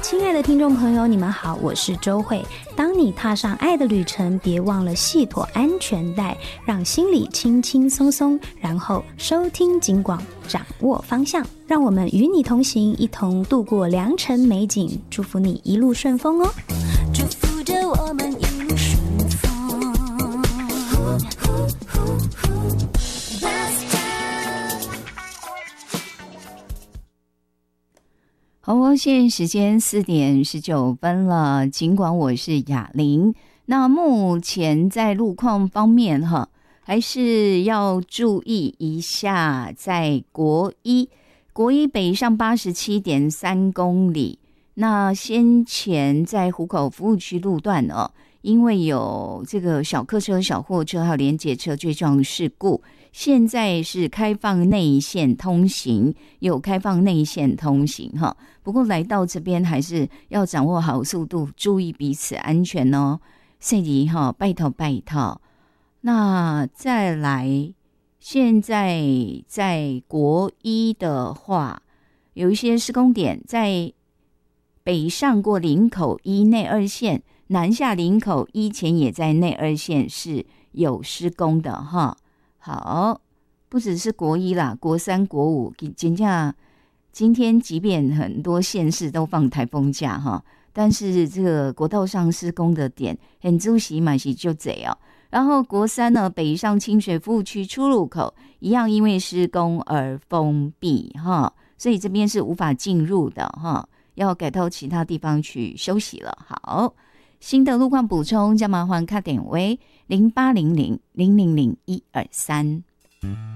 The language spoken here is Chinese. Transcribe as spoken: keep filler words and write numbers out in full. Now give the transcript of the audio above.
亲爱的听众朋友，你们好，我是周慧。当你踏上爱的旅程，别忘了系妥安全带，让心里轻轻松松，然后收听警广，掌握方向，让我们与你同行，一同度过良辰美景。祝福你一路顺风哦！ 祝福着我们一路顺风。 好哦，现在时间四点十九分了。尽管我是雅玲，那目前在路况方面哈，还是要注意一下，在国一国一北上八十七点三公里。那先前在湖口服务区路段哦，因为有这个小客车、小货车还有联结车追撞事故。现在是开放内线通行，有开放内线通行哈。不过来到这边还是要掌握好速度，注意彼此安全哦。谢谢哈，拜托拜托。那再来，现在在国一的话，有一些施工点，在北上过林口一内二线，南下林口一前也在内二线是有施工的哈。好，不只是国一啦，国三、国五，真正今天即便很多县市都放台风假哈，但是这个国道上施工的点很主席嘛是就这样。然后国三呢，北上清水服务区出入口一样因为施工而封闭哈，所以这边是无法进入的哈，要改到其他地方去休息了。好。新的路况补充，将麻烦卡点为零八零零零零零一二三。